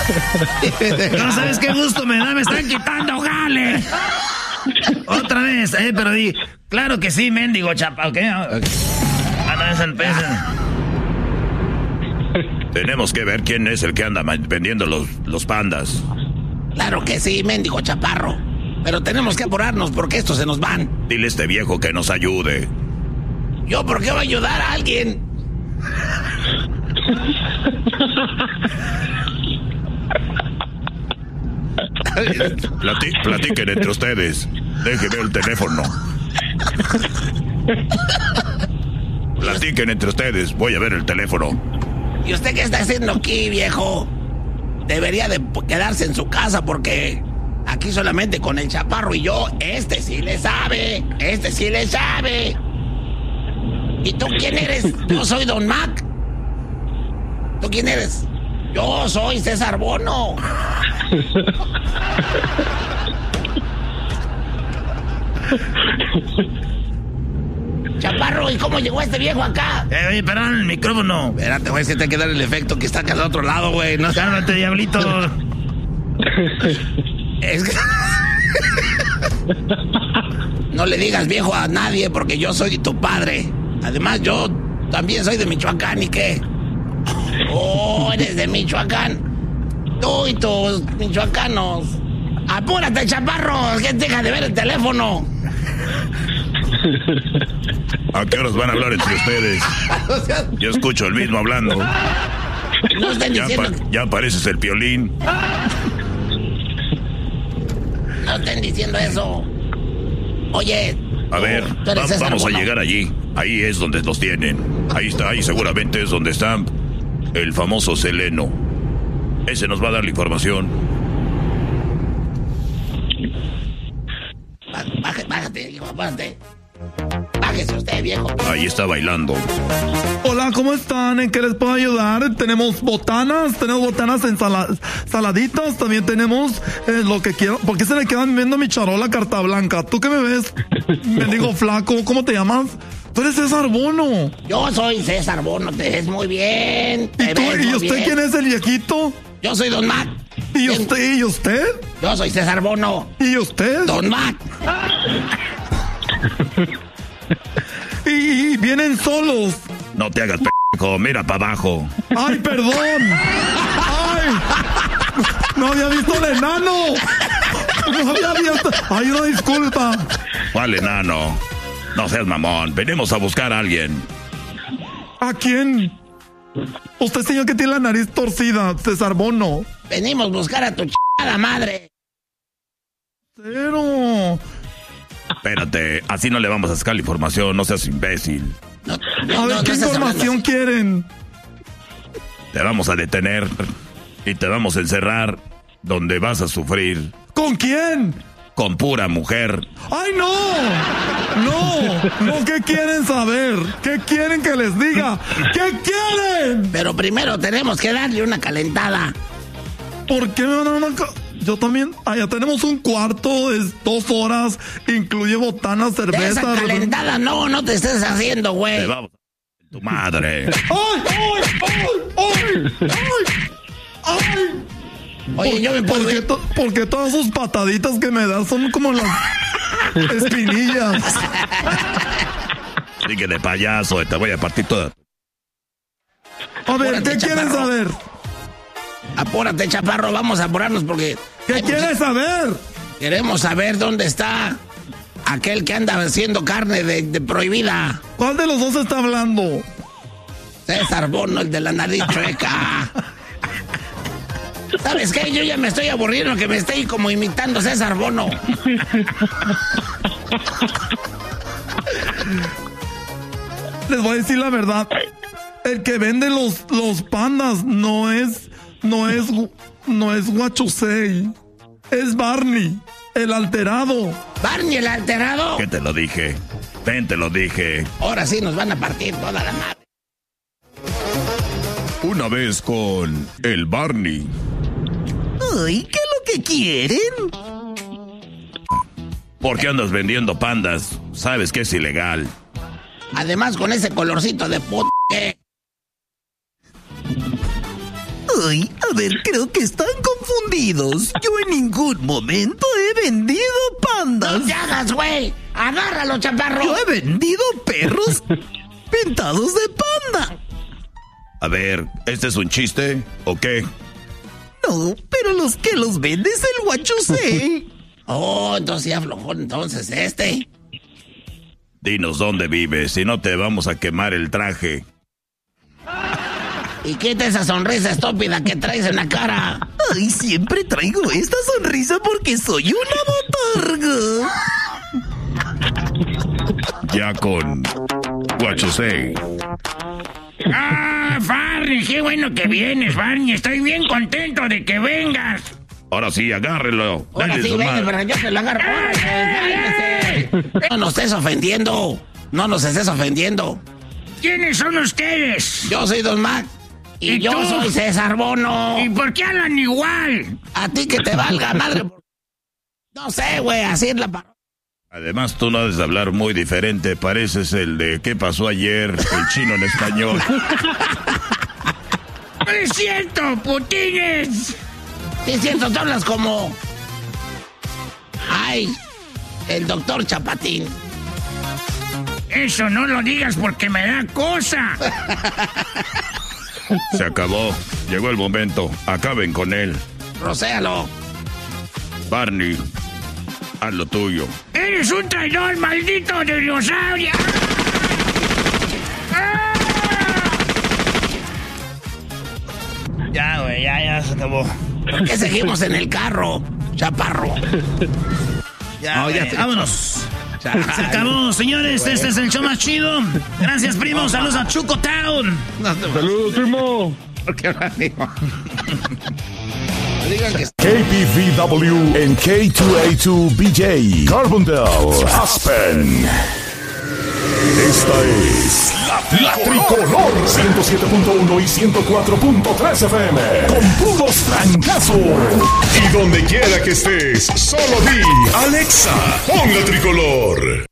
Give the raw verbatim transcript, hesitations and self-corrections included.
No sabes qué gusto me da, me están quitando jale. Otra vez, eh, pero di, claro que sí, mendigo chapa, ¿ok? Ah, no, esa empresa. Tenemos que ver quién es el que anda vendiendo los, los pandas. Claro que sí, mendigo chaparro. Pero tenemos que apurarnos porque estos se nos van. Dile a este viejo que nos ayude. ¿Yo por qué voy a ayudar a alguien? Plati platiquen entre ustedes. Déjenme el teléfono. Platiquen entre ustedes. Voy a ver el teléfono. ¿Y usted qué está haciendo aquí, viejo? Debería de quedarse en su casa porque aquí solamente con el chaparro y yo, este sí le sabe. Este sí le sabe. ¿Y tú quién eres? Yo soy Don Mac. ¿Tú quién eres? Yo soy César Bono. Chaparro, ¿y cómo llegó este viejo acá? Eh, oye, perdón, el micrófono. Espérate, güey, es que te hay que dar el efecto que está acá al otro lado, güey. No, cálmate, diablito. Es que... No le digas viejo a nadie porque yo soy tu padre. Además, yo también soy de Michoacán, ¿y qué? Oh, eres de Michoacán. Tú y tus michoacanos. Apúrate, chaparro, que deja de ver el teléfono. ¿A qué horas van a hablar entre ustedes? Yo escucho el mismo hablando. No están ya, diciendo... pa ya pareces el Piolín. No estén diciendo eso. Oye... A ver, va vamos a llegar allí. Ahí es donde los tienen. Ahí está, ahí seguramente es donde está el famoso Seleno. Ese nos va a dar la información. Bájate, bájate, hijo, bájate. Bájese usted, viejo. Ahí está bailando. Hola, ¿cómo están? ¿En qué les puedo ayudar? Tenemos botanas, tenemos botanas en sala, saladitas, también tenemos eh, lo que quiero. ¿Por qué se le quedan viendo mi charola carta blanca? ¿Tú qué me ves? Me digo flaco, ¿cómo te llamas? Tú eres César Bono. Yo soy César Bono, te ves muy bien. ¿Y, tú, ¿y usted bien. quién es el viejito? Yo soy Don Mac. ¿Y usted? ¿Y usted? Yo soy César Bono. ¿Y usted? Don Mac. y, y vienen solos. No te hagas p***, mira para abajo. ¡Ay, perdón! ¡Ay! ¡No había visto el enano! ¡No había visto! ¡Ay, una disculpa! ¿Cuál enano? No seas mamón, venimos a buscar a alguien. ¿A quién? Usted, señor, que tiene la nariz torcida, César Bono. Venimos a buscar a tu chingada madre. Pero... Espérate, así no le vamos a sacar la información, no seas imbécil. No, no, a ver, no, ¿qué no información quieren? Te vamos a detener y te vamos a encerrar donde vas a sufrir. ¿Con quién? Con pura mujer. ¡Ay, no! ¡No! ¡No! ¿Qué quieren saber? ¿Qué quieren que les diga? ¿Qué quieren? Pero primero tenemos que darle una calentada. ¿Por qué me van a dar una calentada? Yo también, allá tenemos un cuarto, es dos horas, incluye botanas, cerveza. Esa calentada no, no te estés haciendo, güey. Te vamos a... tu madre. ¡Ay, ay, ay, ay, ay! ¡Ay! Oye, ¿Por, yo me puedo ¿por qué, to, ¿por qué todas sus pataditas que me das son como las espinillas? Sigue de payaso, te voy a partir toda. A ver, Apúrate, ¿qué chaparro. ¿Quieres saber? Apúrate, chaparro, vamos a apurarnos porque... ¿Qué quieres saber? Queremos saber dónde está aquel que anda haciendo carne de, de prohibida. ¿Cuál de los dos está hablando? César Bono, el de la nariz chueca. ¿Sabes qué? Yo ya me estoy aburriendo que me esté como imitando César Bono. Les voy a decir la verdad. El que vende los, los pandas no es... No es... No es Huachusei. Es Barney, el alterado. ¿Barney, el alterado? ¿Qué te lo dije? Ven, te lo dije. Ahora sí nos van a partir toda la madre. Una vez con el Barney. Ay, ¿qué es lo que quieren? ¿Por qué andas vendiendo pandas? Sabes que es ilegal. Además, con ese colorcito de puta. Ay, a ver, creo que están confundidos. Yo en ningún momento he vendido pandas. ¡No te hagas, güey! ¡Agárralo, chaparro! Yo he vendido perros pintados de panda. A ver, ¿este es un chiste o qué? No, pero los que los vende es el guachusé. Oh, entonces ya aflojó entonces este. Dinos dónde vives, si no te vamos a quemar el traje. Y quita esa sonrisa estúpida que traes en la cara. Ay, siempre traigo esta sonrisa porque soy una botarga. Ya con Guachusei. Ah, Barney, qué bueno que vienes, Barney. Estoy bien contento de que vengas. Ahora sí, agárrelo. Ahora Dale sí, su ven, madre. pero yo se lo agarro. No nos estés ofendiendo. No nos estés ofendiendo. ¿Quiénes son ustedes? Yo soy Don Mac. Y, ¿Y yo tú? soy César Bono. ¿Y por qué hablan igual? A ti que te valga, madre. No sé, güey, así es la parodia. Además, tú no debes de hablar muy diferente. Pareces el de ¿qué pasó ayer? El chino en español. ¡No es cierto, putines! Sí, es cierto, tú hablas como... Ay, el doctor Chapatín. Eso no lo digas porque me da cosa. Se acabó. Llegó el momento. Acaben con él. Rocéalo. Barney, haz lo tuyo. ¡Eres un traidor, maldito dinosaurio! ¡Ah! Ya, güey, ya, ya se acabó. ¿Por qué seguimos en el carro, chaparro? Ya, No, güey, ya te- vámonos. Se acabó, señores. Este es el show más chido. Gracias, primo. Saludos a Chuco Town. Saludos, primo. ¿Por qué ahora digo? Digan que... K P V W en K dos A dos B J, Carbondale, Aspen. Esta es la, la Tricolor ciento siete punto uno y ciento cuatro punto tres F M. Con puros francazos. Y donde quiera que estés, solo di Alexa, pon la Tricolor.